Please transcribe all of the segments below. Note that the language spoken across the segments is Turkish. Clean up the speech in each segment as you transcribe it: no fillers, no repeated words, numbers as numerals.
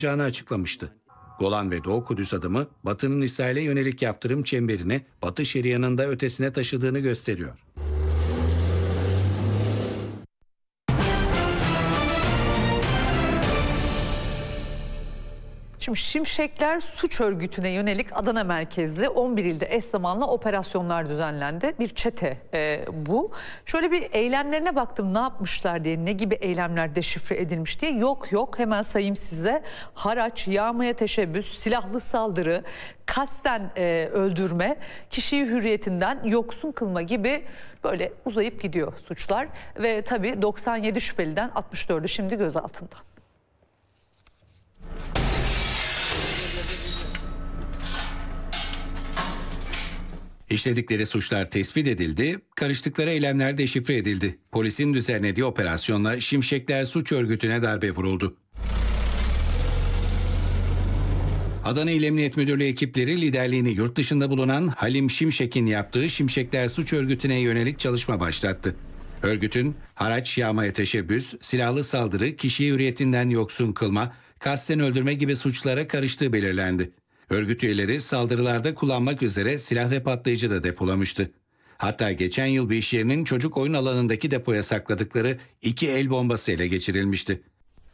yapacağını açıklamıştı. Golan ve Doğu Kudüs adımı, Batı'nın İsrail'e yönelik yaptırım çemberini Batı Şeria'nın da ötesine taşıdığını gösteriyor. Şimdi Şimşekler suç örgütüne yönelik Adana merkezli 11 ilde eş zamanlı operasyonlar düzenlendi. Bir çete bu. Şöyle bir eylemlerine baktım, ne yapmışlar diye, ne gibi eylemler deşifre edilmiş diye. Yok hemen sayayım size. Haraç, yağmaya teşebbüs, silahlı saldırı, kasten öldürme, kişiyi hürriyetinden yoksun kılma gibi böyle uzayıp gidiyor suçlar. Ve tabii 97 şüpheliden 64'ü şimdi gözaltında. İşledikleri suçlar tespit edildi, karıştıkları eylemler deşifre edildi. Polisin düzenlediği operasyonla Şimşekler suç örgütüne darbe vuruldu. Adana İl Emniyet Müdürlüğü ekipleri liderliğini yurt dışında bulunan Halim Şimşek'in yaptığı Şimşekler suç örgütüne yönelik çalışma başlattı. Örgütün haraç, yağmaya teşebbüs, silahlı saldırı, kişiyi hürriyetinden yoksun kılma, kasten öldürme gibi suçlara karıştığı belirlendi. Örgüt üyeleri saldırılarda kullanmak üzere silah ve patlayıcı da depolamıştı. Hatta geçen yıl bir iş yerinin çocuk oyun alanındaki depoya sakladıkları 2 el bombası ele geçirilmişti.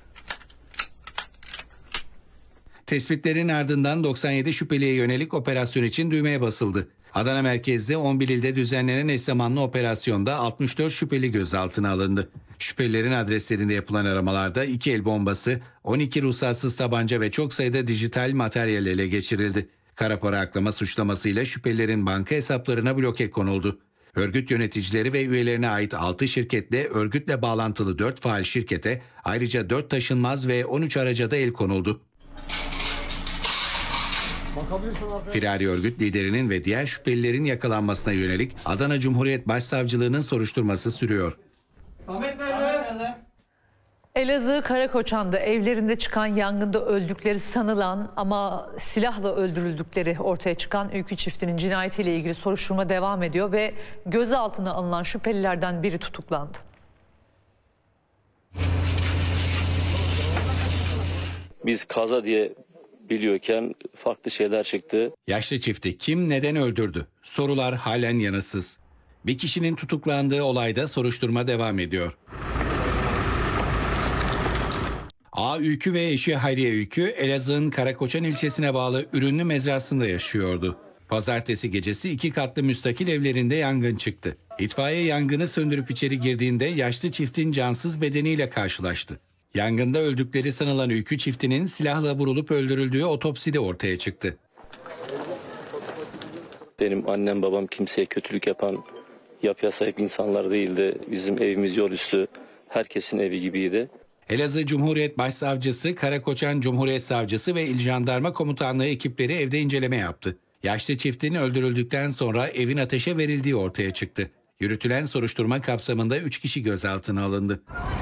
Tespitlerin ardından 97 şüpheliye yönelik operasyon için düğmeye basıldı. Adana merkezli 11 ilde düzenlenen eş zamanlı operasyonda 64 şüpheli gözaltına alındı. Şüphelilerin adreslerinde yapılan aramalarda 2 el bombası, 12 ruhsatsız tabanca ve çok sayıda dijital materyal ele geçirildi. Kara para aklama suçlamasıyla şüphelilerin banka hesaplarına bloke konuldu. Örgüt yöneticileri ve üyelerine ait 6 şirketle örgütle bağlantılı 4 faal şirkete, ayrıca 4 taşınmaz ve 13 araca da el konuldu. Firari örgüt liderinin ve diğer şüphelilerin yakalanmasına yönelik Adana Cumhuriyet Başsavcılığı'nın soruşturması sürüyor. Ahmet nerede? Elazığ Karakoçan'da evlerinde çıkan yangında öldükleri sanılan ama silahla öldürüldükleri ortaya çıkan Ülkü çiftinin cinayetiyle ilgili soruşturma devam ediyor ve gözaltına alınan şüphelilerden biri tutuklandı. Biz kaza diye biliyorken farklı şeyler çıktı. Yaşlı çifti kim neden öldürdü? Sorular halen yanıtsız. Bir kişinin tutuklandığı olayda soruşturma devam ediyor. A. Ülkü ve eşi Hayriye Ülkü, Elazığ'ın Karakoçan ilçesine bağlı Ürünlü mezrasında yaşıyordu. Pazartesi gecesi 2 katlı müstakil evlerinde yangın çıktı. İtfaiye yangını söndürüp içeri girdiğinde yaşlı çiftin cansız bedeniyle karşılaştı. Yangında öldükleri sanılan Ülkü çiftinin silahla vurulup öldürüldüğü otopside ortaya çıktı. Benim annem babam kimseye kötülük yapan, yapıya sahip insanlar değildi. Bizim evimiz yol üstü, herkesin evi gibiydi. Elazığ Cumhuriyet Başsavcısı, Karakoçan Cumhuriyet Savcısı ve İl Jandarma Komutanlığı ekipleri evde inceleme yaptı. Yaşlı çiftin öldürüldükten sonra evin ateşe verildiği ortaya çıktı. Yürütülen soruşturma kapsamında 3 kişi gözaltına alındı.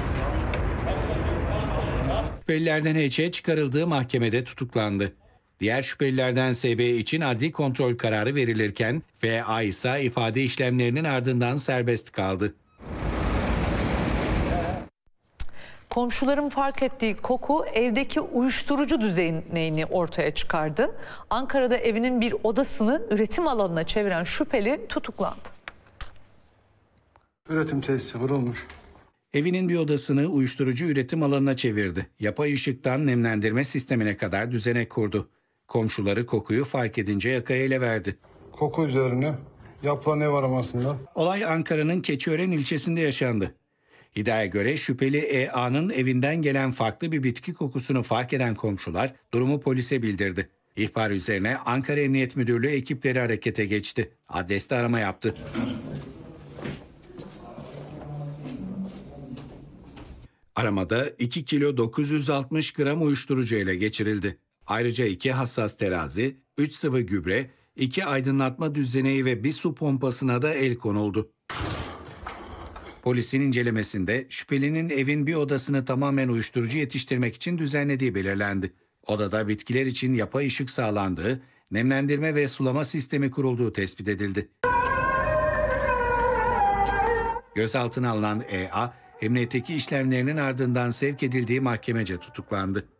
Şüphelilerden H.Ç. çıkarıldığı mahkemede tutuklandı. Diğer şüphelilerden S.B. için adli kontrol kararı verilirken F.A. ise ifade işlemlerinin ardından serbest kaldı. Komşuların fark ettiği koku evdeki uyuşturucu düzenini ortaya çıkardı. Ankara'da evinin bir odasını üretim alanına çeviren şüpheli tutuklandı. Üretim tesisi vurulmuş. Evinin bir odasını uyuşturucu üretim alanına çevirdi. Yapay ışıktan nemlendirme sistemine kadar düzenek kurdu. Komşuları kokuyu fark edince yakaya ele verdi. Koku üzerine yapılan ev aramasında. Olay Ankara'nın Keçiören ilçesinde yaşandı. İddiaya göre şüpheli E.A.'nın evinden gelen farklı bir bitki kokusunu fark eden komşular durumu polise bildirdi. İhbar üzerine Ankara Emniyet Müdürlüğü ekipleri harekete geçti. Adreste arama yaptı. Aramada 2 kilo 960 gram uyuşturucu ele geçirildi. Ayrıca 2 hassas terazi, 3 sıvı gübre, 2 aydınlatma düzeneği ve bir su pompasına da el konuldu. Polisin incelemesinde şüphelinin evin bir odasını tamamen uyuşturucu yetiştirmek için düzenlediği belirlendi. Odada bitkiler için yapay ışık sağlandığı, nemlendirme ve sulama sistemi kurulduğu tespit edildi. Gözaltına alınan E.A., emniyetteki işlemlerinin ardından sevk edildiği mahkemece tutuklandı.